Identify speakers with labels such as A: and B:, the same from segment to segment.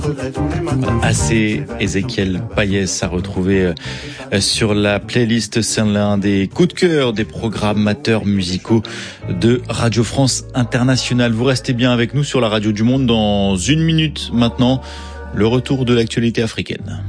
A: Assez Ézéchiel Payès à retrouver sur la playlist. C'est l'un des coups de cœur des programmateurs musicaux de Radio France Internationale. Vous restez bien avec nous sur la radio du monde. Dans une minute maintenant, le retour de l'actualité africaine.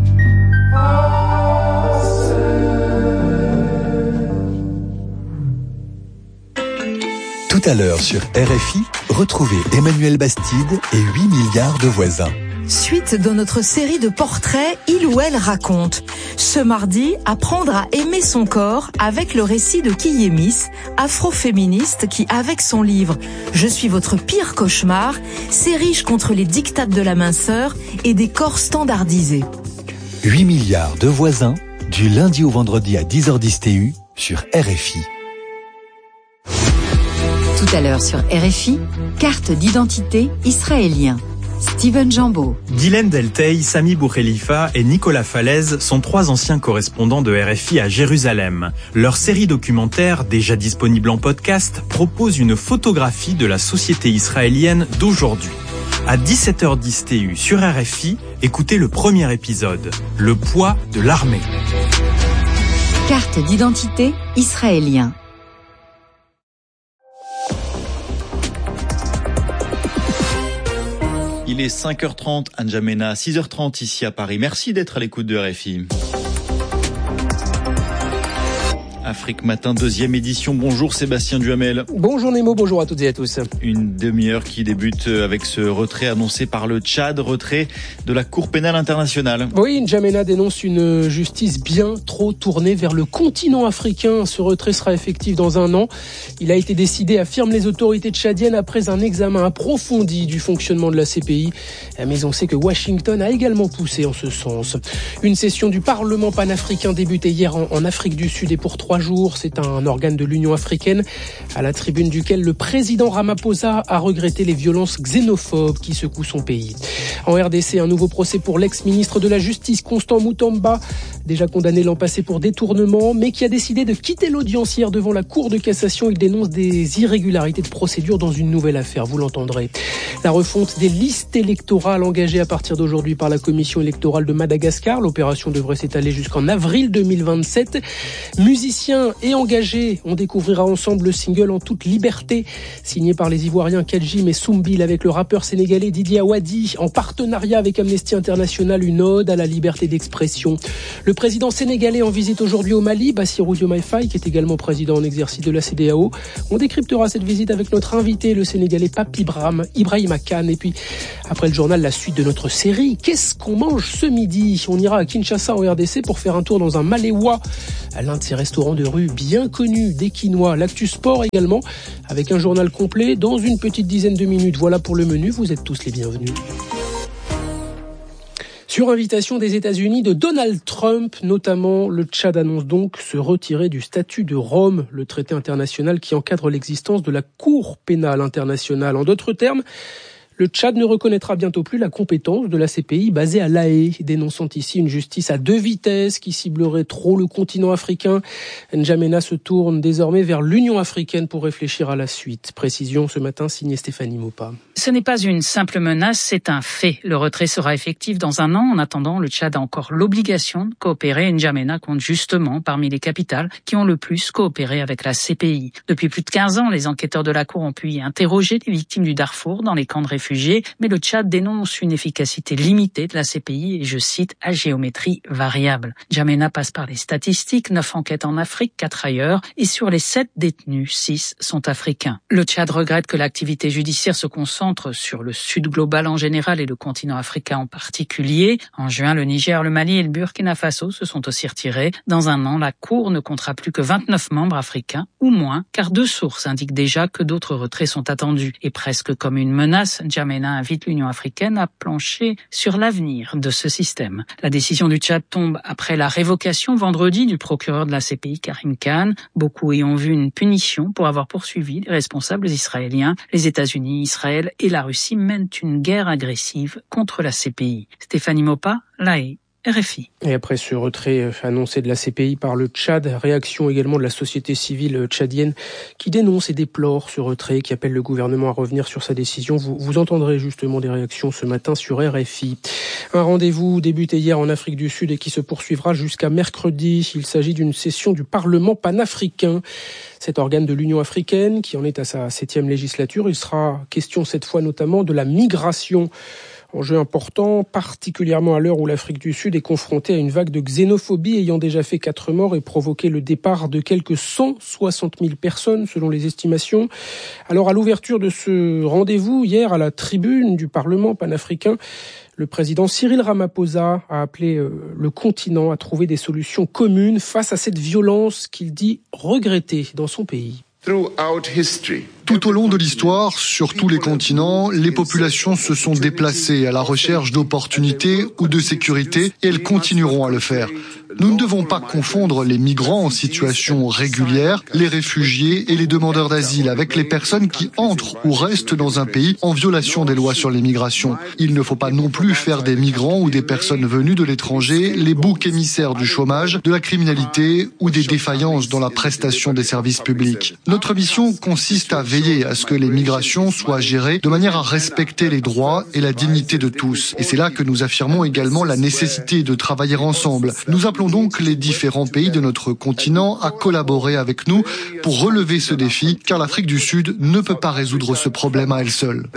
B: Tout à l'heure sur RFI, retrouvez Emmanuel Bastide et 8 milliards de voisins.
C: Suite de notre série de portraits Il ou Elle raconte. Ce mardi, apprendre à aimer son corps avec le récit de Kiyemis, afroféministe qui, avec son livre « Je suis votre pire cauchemar », s'érige contre les diktats de la minceur et des corps standardisés.
B: 8 milliards de voisins, du lundi au vendredi à 10h10 TU sur RFI.
D: Tout à l'heure sur RFI, carte d'identité israélien. Steven Jambeau. Ghislaine
E: Delteil, Sami Boukhelifa et Nicolas Falaise sont 3 anciens correspondants de RFI à Jérusalem. Leur série documentaire, déjà disponible en podcast, propose une photographie de la société israélienne d'aujourd'hui. À 17h10 TU sur RFI, écoutez le premier épisode, Le poids de l'armée.
D: Carte d'identité israélien.
A: Il est 5h30 à N'Djamena, 6h30 ici à Paris. Merci d'être à l'écoute de RFI. Afrique Matin, 2e édition. Bonjour Sébastien Duhamel.
F: Bonjour Nemo, bonjour à toutes et à tous.
A: Une demi-heure qui débute avec ce retrait annoncé par le Tchad, retrait de la Cour pénale internationale.
F: Oui, N'Djamena dénonce une justice bien trop tournée vers le continent africain. Ce retrait sera effectif dans 1 an. Il a été décidé, affirment les autorités tchadiennes, après un examen approfondi du fonctionnement de la CPI. Mais on sait que Washington a également poussé en ce sens. Une session du Parlement panafricain débutait hier en Afrique du Sud et pour 3 jours. C'est un organe de l'Union africaine à la tribune duquel le président Ramaphosa a regretté les violences xénophobes qui secouent son pays. En RDC, un nouveau procès pour l'ex-ministre de la Justice, Constant Mutamba, déjà condamné l'an passé pour détournement, mais qui a décidé de quitter l'audience hier devant la Cour de cassation. Il dénonce des irrégularités de procédure dans une nouvelle affaire, vous l'entendrez. La refonte des listes électorales engagée à partir d'aujourd'hui par la Commission électorale de Madagascar. L'opération devrait s'étaler jusqu'en avril 2027. Musiciens et engagés, on découvrira ensemble le single En toute liberté, signé par les Ivoiriens Kadjim et Soumbil avec le rappeur sénégalais Didier Awadi, en partenariat avec Amnesty International, une ode à la liberté d'expression. Le président sénégalais en visite aujourd'hui au Mali, Bassirou Diomaye Faye, qui est également président en exercice de la CEDEAO. On décryptera cette visite avec notre invité, le sénégalais Pape Ibrahima Kane. Et puis, après le journal, la suite de notre série. Qu'est-ce qu'on mange ce midi ? On ira à Kinshasa en RDC pour faire un tour dans un Maléwa, l'un de ces restaurants de rue bien connu des Quinois. L'actu sport également, avec un journal complet dans une petite dizaine de minutes. Voilà pour le menu, vous êtes tous les bienvenus. Sur invitation des États-Unis, de Donald Trump notamment, le Tchad annonce donc se retirer du statut de Rome, le traité international qui encadre l'existence de la Cour pénale internationale. En d'autres termes, le Tchad ne reconnaîtra bientôt plus la compétence de la CPI basée à La Haye, dénonçant ici une justice à 2 vitesses qui ciblerait trop le continent africain. N'Djamena se tourne désormais vers l'Union africaine pour réfléchir à la suite. Précision ce matin signée Stéphanie Mopa.
G: Ce n'est pas une simple menace, c'est un fait. Le retrait sera effectif dans 1 an. En attendant, le Tchad a encore l'obligation de coopérer. N'Djamena compte justement parmi les capitales qui ont le plus coopéré avec la CPI. Depuis plus de 15 ans, les enquêteurs de la Cour ont pu y interroger les victimes du Darfour dans les camps de réfugiés. Mais le Tchad dénonce une efficacité limitée de la CPI et, je cite, à géométrie variable. N'Djamena passe par les statistiques, 9 enquêtes en Afrique, 4 ailleurs, et sur les 7 détenus, 6 sont africains. Le Tchad regrette que l'activité judiciaire se concentre sur le sud global en général et le continent africain en particulier. En juin, le Niger, le Mali et le Burkina Faso se sont aussi retirés. Dans 1 an, la Cour ne comptera plus que 29 membres africains, ou moins, car 2 sources indiquent déjà que d'autres retraits sont attendus. Et presque comme une menace, N'Djamena invite l'Union africaine à plancher sur l'avenir de ce système. La décision du Tchad tombe après la révocation vendredi du procureur de la CPI, Karim Khan. Beaucoup y ont vu une punition pour avoir poursuivi les responsables israéliens. Les États-Unis, Israël et la Russie mènent une guerre agressive contre la CPI. Stéphanie Mopa, La Haye, RFI.
F: Et après ce retrait annoncé de la CPI par le Tchad, réaction également de la société civile tchadienne qui dénonce et déplore ce retrait, qui appelle le gouvernement à revenir sur sa décision. Vous entendrez justement des réactions ce matin sur RFI. Un rendez-vous débuté hier en Afrique du Sud et qui se poursuivra jusqu'à mercredi. Il s'agit d'une session du Parlement panafricain. Cet organe de l'Union africaine qui en est à sa 7e législature. Il sera question cette fois notamment de la migration. Enjeu important, particulièrement à l'heure où l'Afrique du Sud est confrontée à une vague de xénophobie ayant déjà fait 4 morts et provoqué le départ de quelques 160 000 personnes selon les estimations. Alors à l'ouverture de ce rendez-vous, hier à la tribune du Parlement panafricain, le président Cyril Ramaphosa a appelé le continent à trouver des solutions communes face à cette violence qu'il dit regretter dans son pays.
H: Tout au long de l'histoire, sur tous les continents, les populations se sont déplacées à la recherche d'opportunités ou de sécurité et elles continueront à le faire. Nous ne devons pas confondre les migrants en situation régulière, les réfugiés et les demandeurs d'asile avec les personnes qui entrent ou restent dans un pays en violation des lois sur l'immigration. Il ne faut pas non plus faire des migrants ou des personnes venues de l'étranger les boucs émissaires du chômage, de la criminalité ou des défaillances dans la prestation des services publics. Notre mission consiste à veiller à ce que les migrations soient gérées de manière à respecter les droits et la dignité de tous. Et c'est là que nous affirmons également la nécessité de travailler ensemble. Nous appelons donc les différents pays de notre continent à collaborer avec nous pour relever ce défi, car l'Afrique du Sud ne peut pas résoudre ce problème à elle seule.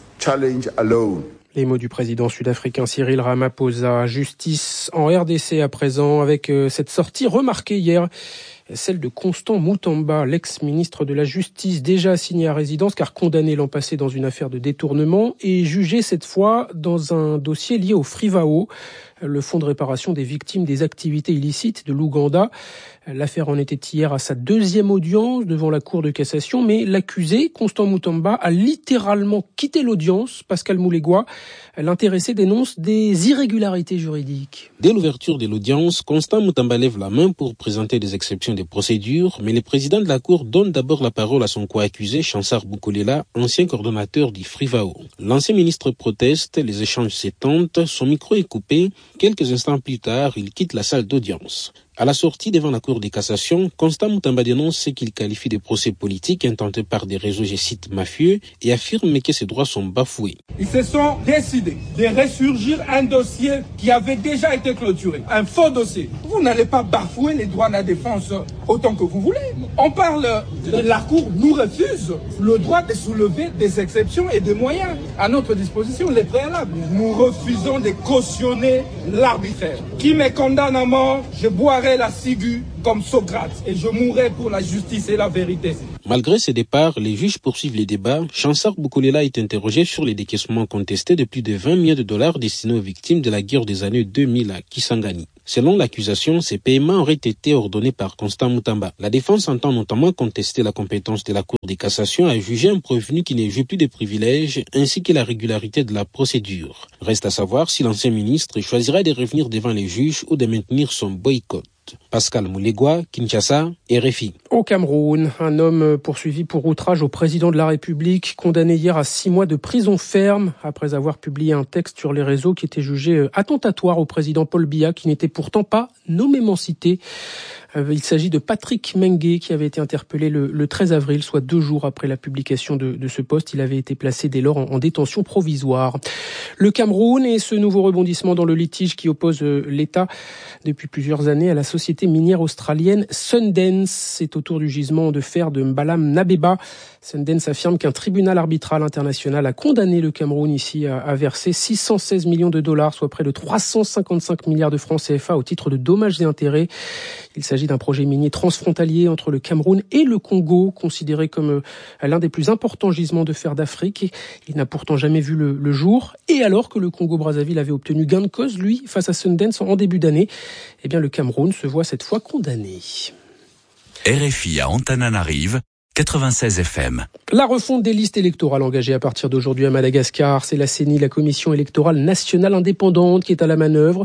F: Les mots du président sud-africain Cyril Ramaphosa. Justice en RDC à présent, avec cette sortie remarquée hier, celle de Constant Mutamba, l'ex-ministre de la Justice, déjà assigné à résidence car condamné l'an passé dans une affaire de détournement et jugé cette fois dans un dossier lié au Frivao, le fonds de réparation des victimes des activités illicites de l'Ouganda. L'affaire en était hier à sa 2e audience devant la Cour de cassation, mais l'accusé, Constant Mutamba, a littéralement quitté l'audience. Pascal Moulegua, l'intéressé, dénonce des irrégularités juridiques.
I: Dès l'ouverture de l'audience, Constant Mutamba lève la main pour présenter des exceptions des procédures, mais le président de la Cour donne d'abord la parole à son co-accusé, Chansard Boukolela, ancien coordonnateur du Frivao. L'ancien ministre proteste, les échanges s'étendent, son micro est coupé. Quelques instants plus tard, il quitte la salle d'audience. À la sortie devant la Cour de cassation, Constant Mutamba dénonce ce qu'il qualifie de procès politiques intentés par des réseaux, je cite, mafieux, et affirme que ses droits sont bafoués.
J: Ils se sont décidés de ressurgir un dossier qui avait déjà été clôturé, un faux dossier. Vous n'allez pas bafouer les droits de la défense autant que vous voulez. On parle de la Cour nous refuse le droit de soulever des exceptions et des moyens à notre disposition, les préalables. Nous refusons de cautionner l'arbitraire. Qui me condamne à mort, je boirai la ciguë comme Socrate et je mourrai pour la justice et la vérité.
I: Malgré ces départs, les juges poursuivent les débats. Chansard Boukolela est interrogé sur les décaissements contestés de plus de 20 millions de dollars destinés aux victimes de la guerre des années 2000 à Kisangani. Selon l'accusation, ces paiements auraient été ordonnés par Constant Mutamba. La défense entend notamment contester la compétence de la Cour de cassation à juger un prévenu qui ne joue plus de privilèges ainsi que la régularité de la procédure. Reste à savoir si l'ancien ministre choisira de revenir devant les juges ou de maintenir son boycott. Pascal Moulegua, Kinshasa, RFI.
F: Au Cameroun, un homme poursuivi pour outrage au président de la République, condamné hier à 6 mois de prison ferme après avoir publié un texte sur les réseaux qui était jugé attentatoire au président Paul Biya, qui n'était pourtant pas nommément cité. Il s'agit de Patrick Mengue qui avait été interpellé le 13 avril, soit 2 jours après la publication de ce post. Il avait été placé dès lors en détention provisoire. Le Cameroun et ce nouveau rebondissement dans le litige qui oppose l'État depuis plusieurs années à la société minière australienne Sundance. C'est au tour du gisement de fer de Mbalam Nabeba. Sundance affirme qu'un tribunal arbitral international a condamné le Cameroun ici à verser 616 millions de dollars, soit près de 355 milliards de francs CFA au titre de dommages et intérêts. Il s'agit d'un projet minier transfrontalier entre le Cameroun et le Congo, considéré comme l'un des plus importants gisements de fer d'Afrique. Il n'a pourtant jamais vu le jour. Et alors que le Congo-Brazzaville avait obtenu gain de cause, lui, face à Sundance en début d'année, eh bien le Cameroun se voit cette fois condamné.
B: RFI à Antananarive, 96 FM.
F: La refonte des listes électorales engagée à partir d'aujourd'hui à Madagascar, c'est la CENI, la Commission électorale nationale indépendante, qui est à la manœuvre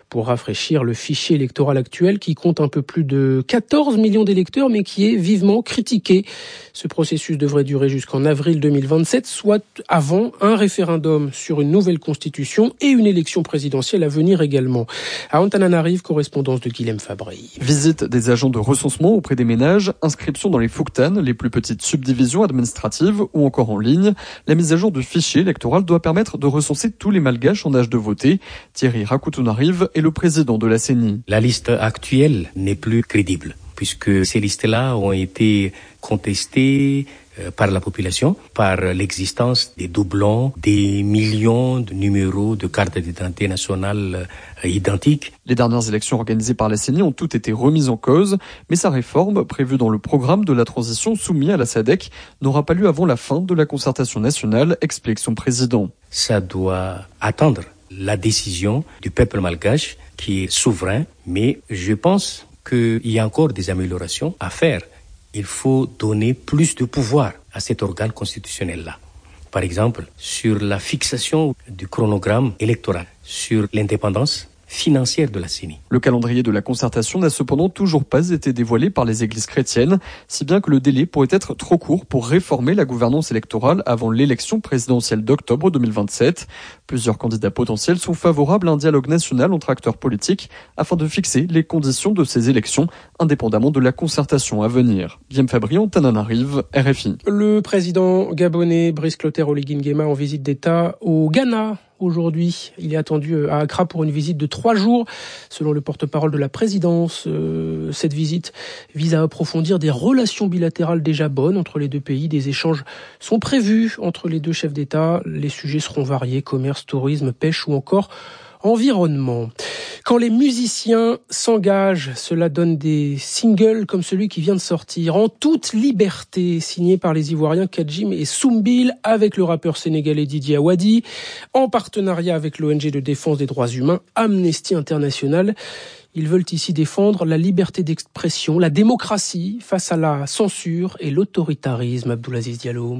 F: pour rafraîchir le fichier électoral actuel qui compte un peu plus de 14 millions d'électeurs mais qui est vivement critiqué. Ce processus devrait durer jusqu'en avril 2027, soit avant un référendum sur une nouvelle constitution et une élection présidentielle à venir également. À Antananarive, correspondance de Guilhem Fabry.
K: Visite des agents de recensement auprès des ménages, inscription dans les Fouktan, les plus petites subdivisions administratives ou encore en ligne. La mise à jour du fichier électoral doit permettre de recenser tous les Malgaches en âge de voter. Thierry Rakoutounarive est le président de la CENI.
L: La liste actuelle n'est plus crédible puisque ces listes-là ont été contestées par la population, par l'existence des doublons, des millions de numéros de cartes d'identité nationale identiques.
K: Les dernières élections organisées par la CENI ont toutes été remises en cause, mais sa réforme, prévue dans le programme de la transition soumis à la SADC, n'aura pas lieu avant la fin de la concertation nationale, explique son président.
L: Ça doit attendre la décision du peuple malgache qui est souverain, mais je pense qu'il y a encore des améliorations à faire. Il faut donner plus de pouvoir à cet organe constitutionnel-là. Par exemple, sur la fixation du chronogramme électoral, sur l'indépendance financière de la CENI.
K: Le calendrier de la concertation n'a cependant toujours pas été dévoilé par les églises chrétiennes, si bien que le délai pourrait être trop court pour réformer la gouvernance électorale avant l'élection présidentielle d'octobre 2027. Plusieurs candidats potentiels sont favorables à un dialogue national entre acteurs politiques afin de fixer les conditions de ces élections, indépendamment de la concertation à venir. Guillaume Fabry, Antananarive, RFI.
F: Le président gabonais Brice Clotaire Oligui Nguema en visite d'État au Ghana. Aujourd'hui, il est attendu à Accra pour une visite de 3 jours. Selon le porte-parole de la présidence, cette visite vise à approfondir des relations bilatérales déjà bonnes entre les deux pays. Des échanges sont prévus entre les deux chefs d'État. Les sujets seront variés, commerce, tourisme, pêche ou encore environnement. Quand les musiciens s'engagent, cela donne des singles comme celui qui vient de sortir, En toute liberté, signé par les Ivoiriens Kadjim et Soumbil avec le rappeur sénégalais Didier Awadi, en partenariat avec l'ONG de défense des droits humains Amnesty International. Ils veulent ici défendre la liberté d'expression, la démocratie face à la censure et l'autoritarisme. Abdoulaziz Diallo.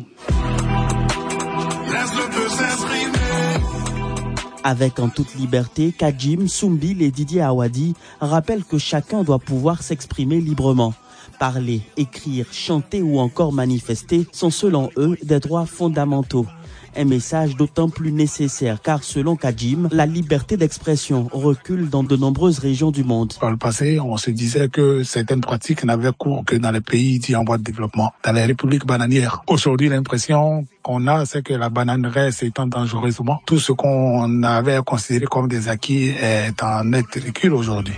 M: Avec En toute liberté, Kadjim, Soumbil et Didier Awadi rappellent que chacun doit pouvoir s'exprimer librement. Parler, écrire, chanter ou encore manifester sont selon eux des droits fondamentaux. Un message d'autant plus nécessaire car selon Kadjim, la liberté d'expression recule dans de nombreuses régions du monde.
N: Par le passé, on se disait que certaines pratiques n'avaient cours que dans les pays dits en voie de développement, dans les républiques bananières. Aujourd'hui, l'impression qu'on a, c'est que la bananerie s'étend dangereusement. Tout ce qu'on avait considéré comme des acquis est en net recul aujourd'hui.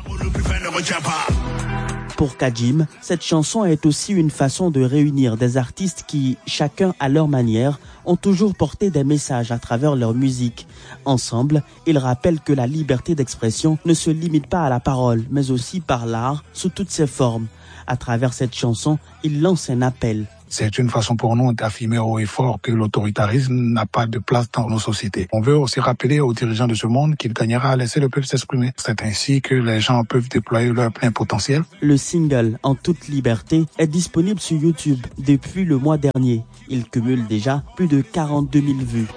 M: Pour Kadjim, cette chanson est aussi une façon de réunir des artistes qui, chacun à leur manière, ont toujours porté des messages à travers leur musique. Ensemble, ils rappellent que la liberté d'expression ne se limite pas à la parole, mais aussi par l'art, sous toutes ses formes. À travers cette chanson, ils lancent un appel.
N: C'est une façon pour nous d'affirmer haut et fort que l'autoritarisme n'a pas de place dans nos sociétés. On veut aussi rappeler aux dirigeants de ce monde qu'il gagnera à laisser le peuple s'exprimer. C'est ainsi que les gens peuvent déployer leur plein potentiel.
M: Le single En toute liberté est disponible sur YouTube depuis le mois dernier. Il cumule déjà plus de 42 000 vues.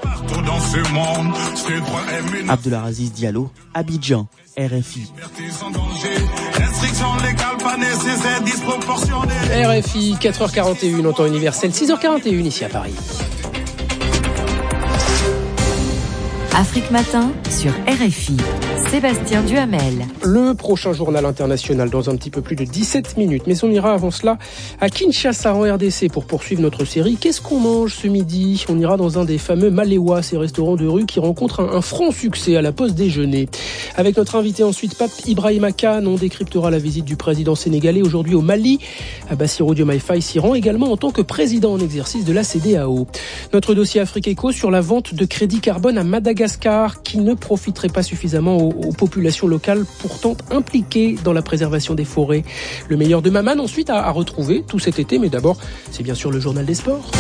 M: Abdoulaziz Diallo, Abidjan, RFI.
F: RFI, 4h41 en temps universel, 6h41 ici à Paris.
D: Afrique Matin sur RFI. Sébastien Duhamel.
F: Le prochain journal international dans un petit peu plus de 17 minutes. Mais on ira avant cela à Kinshasa en RDC pour poursuivre notre série. Qu'est-ce qu'on mange ce midi ? On ira dans un des fameux Malewa, ces restaurants de rue qui rencontrent un franc succès à la pause déjeuner. Avec notre invité ensuite, Pape Ibrahima Kane, on décryptera la visite du président sénégalais aujourd'hui au Mali. Bassirou Diomaye Faye s'y rend également en tant que président en exercice de la CEDEAO. Notre dossier Afrique Éco sur la vente de crédit carbone à Madagascar qui ne profiterait pas suffisamment aux populations locales pourtant impliquées dans la préservation des forêts. Le meilleur de Maman ensuite à retrouver tout cet été, mais d'abord, c'est bien sûr le journal des sports.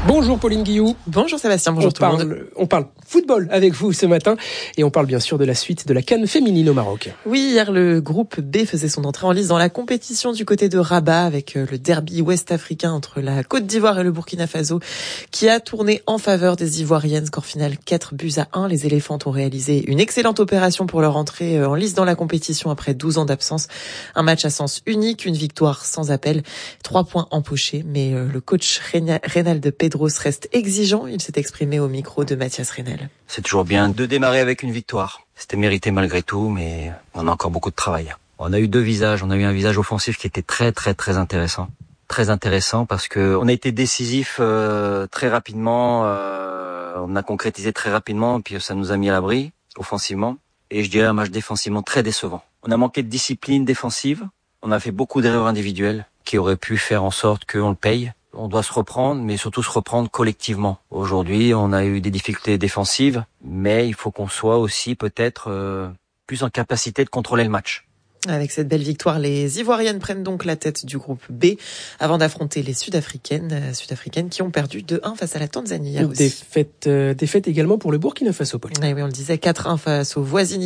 F: Bonjour Pauline Guillou.
O: Bonjour Sébastien, bonjour tout le monde.
F: On parle football avec vous ce matin et on parle bien sûr de la suite de la CAN féminine au Maroc.
O: Oui, hier le groupe B faisait son entrée en lice dans la compétition du côté de Rabat avec le derby ouest-africain entre la Côte d'Ivoire et le Burkina Faso qui a tourné en faveur des Ivoiriennes. Score final 4-1. Les Éléphantes ont réalisé une excellente opération pour leur entrée en lice dans la compétition après 12 ans d'absence. Un match à sens unique, une victoire sans appel, 3 points empochés. Mais le coach Reynald Pedros reste exigeant. Il s'est exprimé au micro de Mathias Reynel.
P: C'est toujours bien de démarrer avec une victoire. C'était mérité malgré tout, mais on a encore beaucoup de travail. On a eu 2 visages. On a eu un visage offensif qui était très intéressant. Très intéressant parce que on a été décisif très rapidement. On a concrétisé très rapidement, puis ça nous a mis à l'abri offensivement. Et je dirais un match défensivement très décevant. On a manqué de discipline défensive. On a fait beaucoup d'erreurs individuelles qui auraient pu faire en sorte qu'on le paye. On doit se reprendre, mais surtout se reprendre collectivement. Aujourd'hui, on a eu des difficultés défensives, mais il faut qu'on soit aussi peut-être plus en capacité de contrôler le match.
O: Avec cette belle victoire, les Ivoiriennes prennent donc la tête du groupe B avant d'affronter les Sud-Africaines qui ont perdu 2-1 face à la Tanzanie hier aussi.
F: Défaite également pour le Burkina Faso, Paul.
O: Oui, on le disait, 4-1 face aux voisines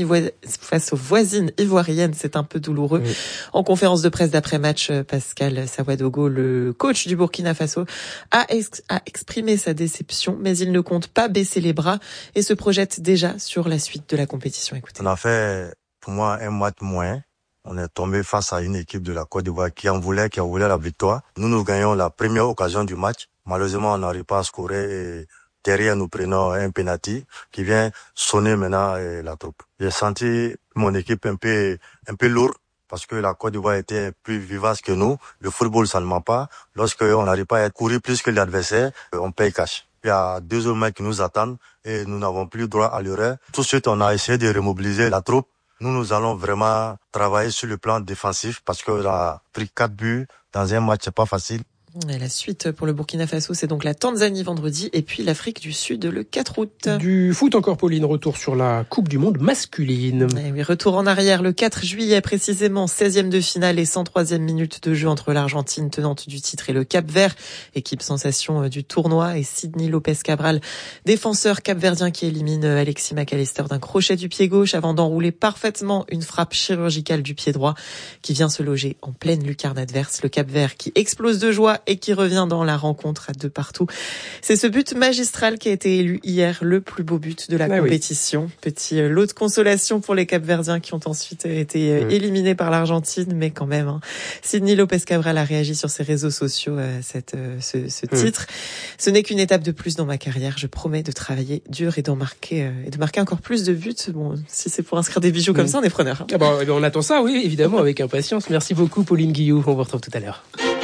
O: ivoiriennes, c'est un peu douloureux. Oui. En conférence de presse d'après-match, Pascal Sawadogo, le coach du Burkina Faso, a exprimé sa déception, mais il ne compte pas baisser les bras et se projette déjà sur la suite de la compétition. Écoutez.
Q: On a fait, pour moi, un match moins. On est tombé face à une équipe de la Côte d'Ivoire qui en voulait la victoire. Nous gagnons la première occasion du match. Malheureusement, on n'arrive pas à scorer et derrière nous prenons un penalty qui vient sonner maintenant la troupe. J'ai senti mon équipe un peu lourde parce que la Côte d'Ivoire était plus vivace que nous. Le football, ça ne ment pas. Lorsqu'on n'arrive pas à courir plus que l'adversaire, on paye cash. Il y a 2 autres mecs qui nous attendent et nous n'avons plus droit à l'erreur. Tout de suite, on a essayé de remobiliser la troupe. Nous allons vraiment travailler sur le plan défensif parce qu'on a pris 4 buts dans un match, c'est pas facile.
O: Et la suite pour le Burkina Faso, c'est donc la Tanzanie vendredi et puis l'Afrique du Sud le 4 août.
F: Du foot encore, Pauline, retour sur la Coupe du Monde masculine.
O: Et oui, retour en arrière le 4 juillet précisément, 16e de finale et 103e minute de jeu entre l'Argentine tenante du titre et le Cap-Vert, équipe sensation du tournoi, et Sidney Lopez-Cabral, défenseur capverdien qui élimine Alexis McAllister d'un crochet du pied gauche avant d'enrouler parfaitement une frappe chirurgicale du pied droit qui vient se loger en pleine lucarne adverse. Le Cap-Vert qui explose de joie et qui revient dans la rencontre à 2 partout. C'est ce but magistral qui a été élu hier le plus beau but de la compétition. Oui. Petit lot de consolation pour les Capverdiens qui ont ensuite été éliminés par l'Argentine, mais quand même. Sidney Lopez-Cabral a réagi sur ses réseaux sociaux à ce titre. Ce n'est qu'une étape de plus dans ma carrière. Je promets de travailler dur et de marquer encore plus de buts. Bon, si c'est pour inscrire des bijoux comme ça, on est preneur.
F: Ah bah, on attend ça, oui, évidemment, avec impatience. Merci beaucoup, Pauline Guillou. On vous retrouve tout à l'heure.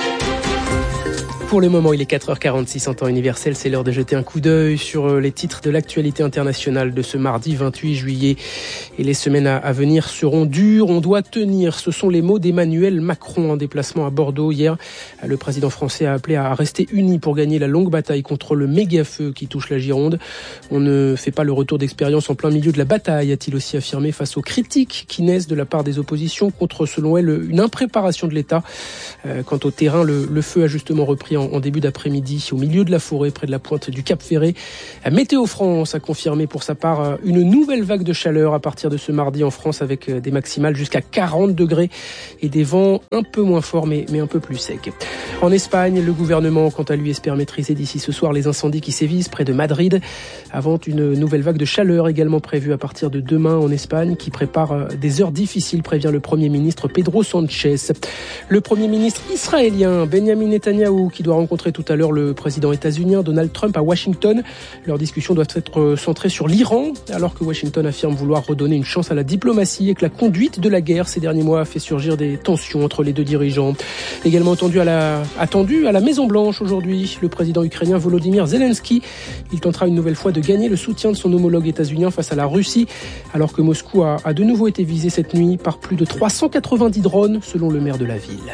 F: Pour le moment, il est 4h46 en temps universel. C'est l'heure de jeter un coup d'œil sur les titres de l'actualité internationale de ce mardi 28 juillet. Et les semaines à venir seront dures. On doit tenir. Ce sont les mots d'Emmanuel Macron en déplacement à Bordeaux hier. Le président français a appelé à rester unis pour gagner la longue bataille contre le méga-feu qui touche la Gironde. On ne fait pas le retour d'expérience en plein milieu de la bataille, a-t-il aussi affirmé face aux critiques qui naissent de la part des oppositions contre, selon elle, une impréparation de l'État. Quant au terrain, le feu a justement repris en début d'après-midi au milieu de la forêt près de la pointe du Cap Ferré. Météo France a confirmé pour sa part une nouvelle vague de chaleur à partir de ce mardi en France avec des maximales jusqu'à 40 degrés et des vents un peu moins forts mais un peu plus secs. En Espagne, le gouvernement quant à lui espère maîtriser d'ici ce soir les incendies qui sévissent près de Madrid avant une nouvelle vague de chaleur également prévue à partir de demain en Espagne qui prépare des heures difficiles, prévient le Premier ministre Pedro Sánchez. Le Premier ministre israélien Benjamin Netanyahou qui doit rencontrer tout à l'heure le président états-unien Donald Trump à Washington. Leurs discussions doivent être centrées sur l'Iran, alors que Washington affirme vouloir redonner une chance à la diplomatie et que la conduite de la guerre ces derniers mois a fait surgir des tensions entre les deux dirigeants. Également attendu à la Maison-Blanche aujourd'hui, le président ukrainien Volodymyr Zelensky. Il tentera une nouvelle fois de gagner le soutien de son homologue états-unien face à la Russie, alors que Moscou a de nouveau été visé cette nuit par plus de 390 drones, selon le maire de la ville.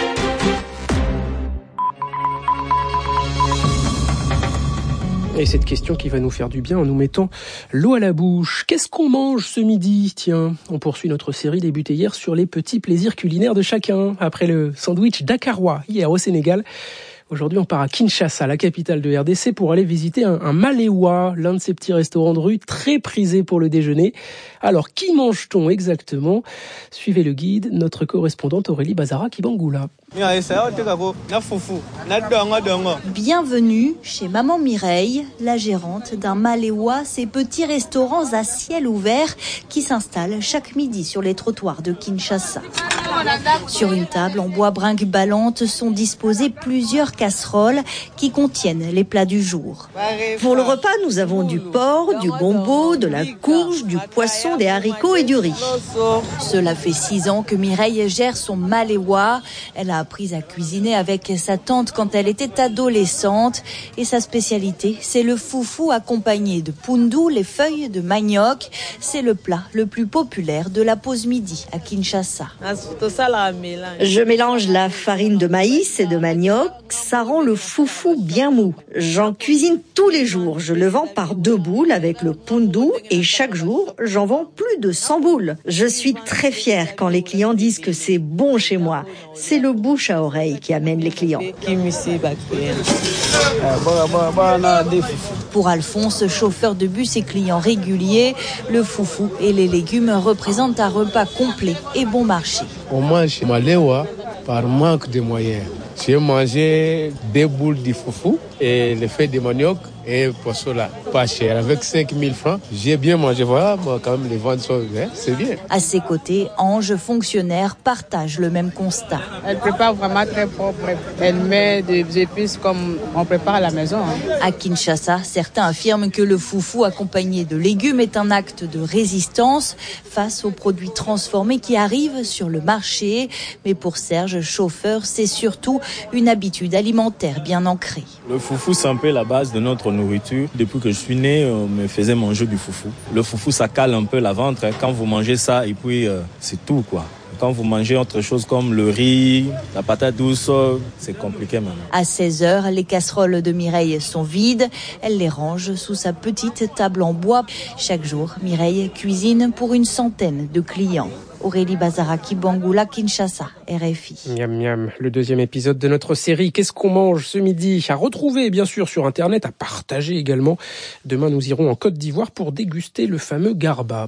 F: Et cette question qui va nous faire du bien en nous mettant l'eau à la bouche. Qu'est-ce qu'on mange ce midi ? Tiens, on poursuit notre série débutée hier sur les petits plaisirs culinaires de chacun. Après le sandwich dakarois hier au Sénégal, Aujourd'hui, on part à Kinshasa, la capitale de RDC, pour aller visiter un Malewa, l'un de ces petits restaurants de rue très prisés pour le déjeuner. Alors, qui mange-t-on exactement? Suivez le guide, notre correspondante Aurélie Bazara Kibangula.
R: Bienvenue chez Maman Mireille, la gérante d'un Malewa, ces petits restaurants à ciel ouvert qui s'installent chaque midi sur les trottoirs de Kinshasa. Sur une table en bois brinque-ballante sont disposées plusieurs casseroles qui contiennent les plats du jour.
S: Pour le repas, nous avons du porc, du gombo, de la courge, du poisson, des haricots et du riz.
R: Cela fait 6 ans que Mireille gère son Malewa. Elle a appris à cuisiner avec sa tante quand elle était adolescente. Et sa spécialité, c'est le foufou accompagné de pundu, les feuilles de manioc. C'est le plat le plus populaire de la pause midi à Kinshasa.
S: Je mélange la farine de maïs et de manioc. Ça rend le foufou bien mou. J'en cuisine tous les jours. Je le vends par 2 boules avec le pundu et chaque jour, j'en vends plus de 100 boules. Je suis très fière quand les clients disent que c'est bon chez moi. C'est le bouche à oreille qui amène les clients.
R: Pour Alphonse, chauffeur de bus et client régulier, le foufou et les légumes représentent un repas complet et bon marché.
T: On mange Malewa par manque de moyens. J'ai mangé 2 boules de foufou et les feuilles de manioc et poisson là, pas cher. Avec 5 000 francs, j'ai bien mangé. Voilà, quand même, les ventes sont, c'est bien.
R: À ses côtés, Ange, fonctionnaire, partage le même constat.
U: Elle prépare vraiment très propre. Elle met des épices comme on prépare à la maison.
R: À Kinshasa, certains affirment que le foufou accompagné de légumes est un acte de résistance face aux produits transformés qui arrivent sur le marché. Mais pour Serge, chauffeur, c'est surtout une habitude alimentaire bien ancrée.
V: Le foufou, c'est un peu la base de notre nourriture. Depuis que je suis né, on me faisait manger du foufou. Le foufou, ça cale un peu la ventre. Quand vous mangez ça, et puis c'est tout, quoi. Quand vous mangez autre chose comme le riz, la patate douce, c'est compliqué maintenant.
R: À 16h, les casseroles de Mireille sont vides. Elle les range sous sa petite table en bois. Chaque jour, Mireille cuisine pour une centaine de clients. Aurélie Bazara Kibangula, Kinshasa, RFI.
F: Miam miam, le 2e épisode de notre série Qu'est-ce qu'on mange ce midi? À retrouver bien sûr sur Internet, à partager également. Demain, nous irons en Côte d'Ivoire pour déguster le fameux garba.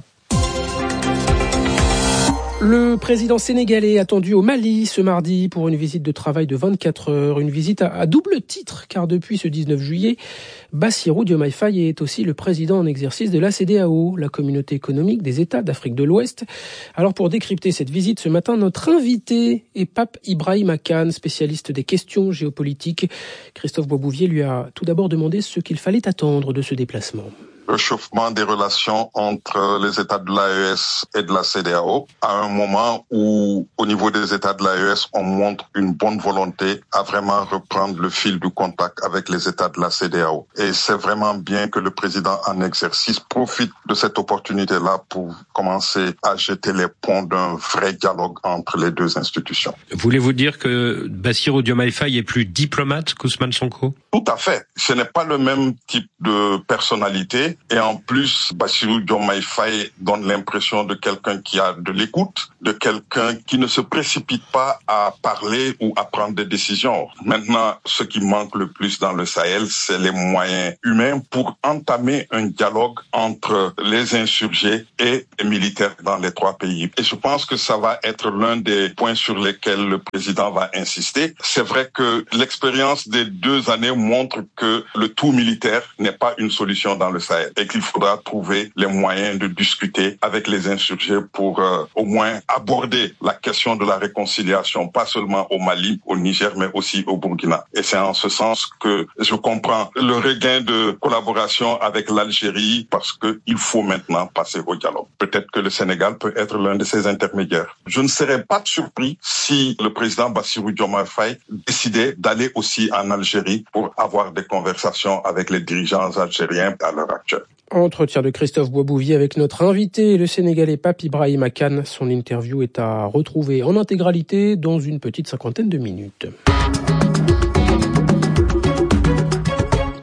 F: Le président sénégalais attendu au Mali ce mardi pour une visite de travail de 24 heures. Une visite à double titre, car depuis ce 19 juillet, Bassirou Diomaye Faye est aussi le président en exercice de la CEDEAO, la communauté économique des États d'Afrique de l'Ouest. Alors pour décrypter cette visite ce matin, notre invité est Pape Ibrahima Kane, spécialiste des questions géopolitiques. Christophe Boisbouvier lui a tout d'abord demandé ce qu'il fallait attendre de ce déplacement.
W: Réchauffement des relations entre les États de l'AES et de la CEDEAO à un moment où, au niveau des États de l'AES, on montre une bonne volonté à vraiment reprendre le fil du contact avec les États de la CEDEAO. Et c'est vraiment bien que le président en exercice profite de cette opportunité-là pour commencer à jeter les ponts d'un vrai dialogue entre les deux institutions.
X: Voulez-vous dire que Bassirou Diomaye Faye est plus diplomate qu'Ousmane Sonko?
W: Tout à fait. Ce n'est pas le même type de personnalité. Et en plus, Bassirou Diomaye Faye donne l'impression de quelqu'un qui a de l'écoute, de quelqu'un qui ne se précipite pas à parler ou à prendre des décisions. Maintenant, ce qui manque le plus dans le Sahel, c'est les moyens humains pour entamer un dialogue entre les insurgés et les militaires dans les 3 pays. Et je pense que ça va être l'un des points sur lesquels le président va insister. C'est vrai que l'expérience des 2 années montre que le tout militaire n'est pas une solution dans le Sahel et qu'il faudra trouver les moyens de discuter avec les insurgés pour au moins aborder la question de la réconciliation, pas seulement au Mali, au Niger, mais aussi au Burkina. Et c'est en ce sens que je comprends le regain de collaboration avec l'Algérie parce qu'il faut maintenant passer au dialogue. Peut-être que le Sénégal peut être l'un de ces intermédiaires. Je ne serais pas surpris si le président Bassirou Diomaye Faye décidait d'aller aussi en Algérie pour avoir des conversations avec les dirigeants algériens à l'heure actuelle.
F: Entretien de Christophe Boisbouvier avec notre invité, le Sénégalais Pape Ibrahima Kane. Son interview est à retrouver en intégralité dans une petite 50aine de minutes.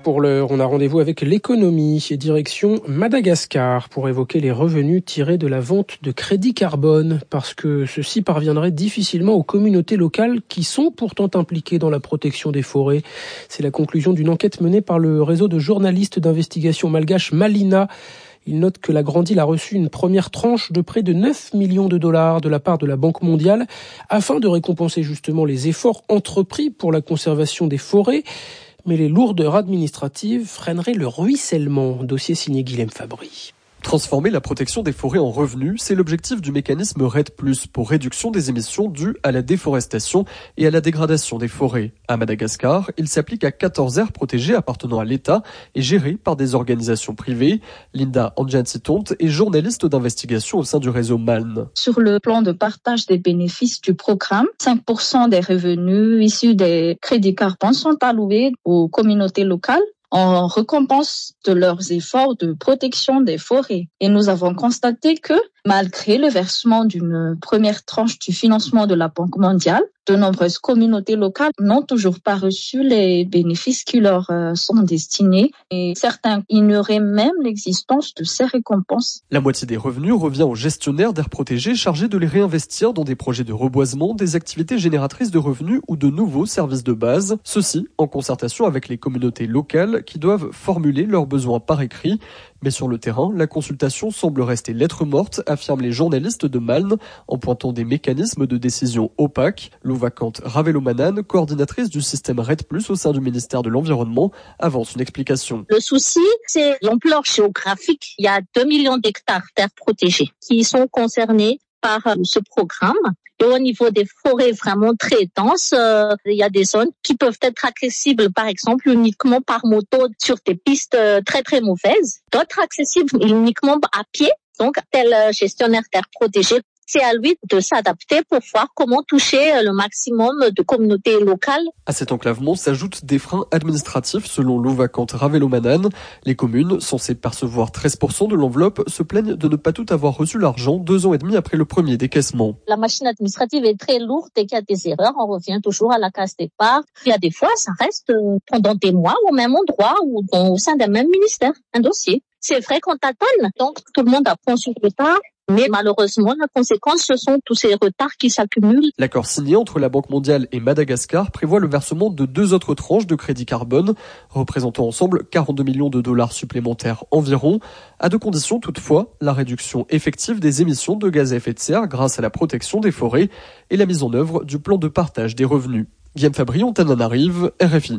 F: Pour l'heure, on a rendez-vous avec l'économie et direction Madagascar pour évoquer les revenus tirés de la vente de crédits carbone, parce que ceci parviendrait difficilement aux communautés locales qui sont pourtant impliquées dans la protection des forêts. C'est la conclusion d'une enquête menée par le réseau de journalistes d'investigation malgache Malina. Il note que la Grande Île a reçu une première tranche de près de 9 millions de dollars de la part de la Banque mondiale afin de récompenser justement les efforts entrepris pour la conservation des forêts. Mais les lourdeurs administratives freineraient le ruissellement. Dossier signé Guilhem Fabry.
K: Transformer la protection des forêts en revenus, c'est l'objectif du mécanisme REDD+, pour réduction des émissions dues à la déforestation et à la dégradation des forêts. À Madagascar, il s'applique à 14 aires protégées appartenant à l'État et gérées par des organisations privées. Linda Anjansitonte est journaliste d'investigation au sein du réseau MALN.
A: Sur le plan de partage des bénéfices du programme, 5% des revenus issus des crédits carbone sont alloués aux communautés locales en récompense de leurs efforts de protection des forêts. Et nous avons constaté que, malgré le versement d'une première tranche du financement de la Banque mondiale, de nombreuses communautés locales n'ont toujours pas reçu les bénéfices qui leur sont destinés et certains ignoraient même l'existence de ces récompenses.
K: La moitié des revenus revient aux gestionnaires d'aires protégées chargés de les réinvestir dans des projets de reboisement, des activités génératrices de revenus ou de nouveaux services de base. Ceci en concertation avec les communautés locales qui doivent formuler leurs besoins par écrit. Mais sur le terrain, la consultation semble rester lettre morte, affirment les journalistes de MALN, en pointant des mécanismes de décision opaques. Louvakant Ravelomanan, coordinatrice du système REDD+, au sein du ministère de l'Environnement, avance une explication.
C: Le souci, c'est l'ampleur géographique. Il y a 2 millions d'hectares terres protégées qui sont concernés par ce programme. Et au niveau des forêts vraiment très denses, il y a des zones qui peuvent être accessibles, par exemple, uniquement par moto sur des pistes très très mauvaises. D'autres accessibles uniquement à pied. Donc, tel gestionnaire terre protégée, c'est à lui de s'adapter pour voir comment toucher le maximum de communautés locales.
K: À cet enclavement s'ajoutent des freins administratifs selon Louvakant Ravelomanan. Les communes, censées percevoir 13% de l'enveloppe, se plaignent de ne pas toutes avoir reçu l'argent 2 ans et demi après le premier décaissement.
C: La machine administrative est très lourde et qu'il y a des erreurs, on revient toujours à la case départ. Il y a des fois, ça reste pendant des mois au même endroit ou au sein d'un même ministère, un dossier. C'est vrai qu'on tâtonne, donc tout le monde apprend sur le retard. Mais malheureusement, la conséquence, ce sont tous ces retards qui s'accumulent.
K: L'accord signé entre la Banque mondiale et Madagascar prévoit le versement de 2 autres tranches de crédit carbone, représentant ensemble 42 millions de dollars supplémentaires environ, à 2 conditions toutefois, la réduction effective des émissions de gaz à effet de serre grâce à la protection des forêts et la mise en œuvre du plan de partage des revenus. Guillaume Fabry, Antananarive, RFI.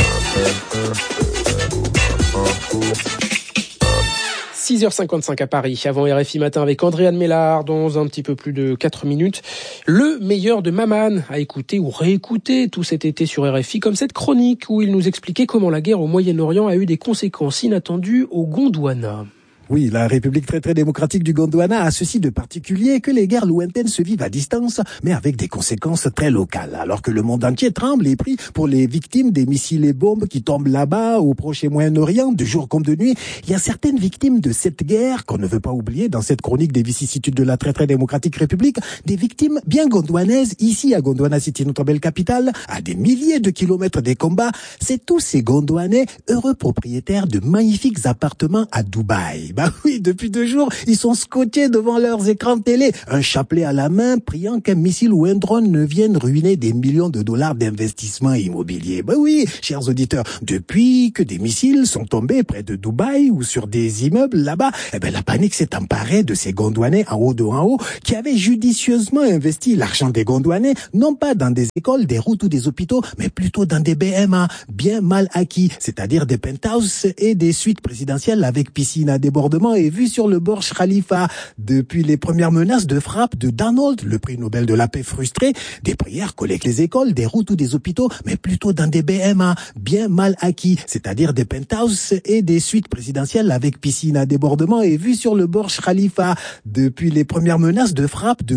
F: 6h55 à Paris, avant RFI Matin avec Andréane Mélard, dans un petit peu plus de 4 minutes. Le meilleur de Maman à écouter ou réécouter tout cet été sur RFI, comme cette chronique où il nous expliquait comment la guerre au Moyen-Orient a eu des conséquences inattendues au Gondwana.
E: Oui, la République très démocratique du Gondwana a ceci de particulier que les guerres lointaines se vivent à distance, mais avec des conséquences très locales. Alors que le monde entier tremble et prie pour les victimes des missiles et bombes qui tombent là-bas, au Proche et Moyen-Orient, de jour comme de nuit, il y a certaines victimes de cette guerre qu'on ne veut pas oublier dans cette chronique des vicissitudes de la très démocratique République, des victimes bien gondwanaises, ici à Gondwana City, notre belle capitale, à des milliers de kilomètres des combats. C'est tous ces Gondwanais heureux propriétaires de magnifiques appartements à Dubaï. Bah oui, depuis 2 jours, ils sont scotchés devant leurs écrans de télé, un chapelet à la main, priant qu'un missile ou un drone ne vienne ruiner des millions de dollars d'investissement immobilier. Bah oui, chers auditeurs, depuis que des missiles sont tombés près de Dubaï ou sur des immeubles là-bas, la panique s'est emparée de ces Gondwanais en haut, qui avaient judicieusement investi l'argent des Gondwanais, non pas dans des écoles, des routes ou des hôpitaux, mais plutôt dans des BMA, bien mal acquis, c'est-à-dire des penthouses et des suites présidentielles avec piscine à débordement et vue sur le Burj Khalifa. Depuis les premières menaces de frappe de Donald, le prix Nobel de la paix frustré, des prières collèguent les écoles, des routes ou des hôpitaux, mais plutôt dans des BMA, bien mal acquis, c'est-à-dire des penthouses et des suites présidentielles avec piscine à débordement et vue sur le Burj Khalifa. Depuis les premières menaces de frappe de